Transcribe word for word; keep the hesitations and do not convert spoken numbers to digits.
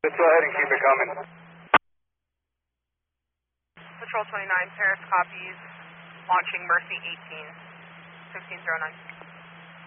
Let's go ahead and keep it coming. Patrol twenty-nine, Paris copies, launching Mercy eighteen, sixteen oh nine.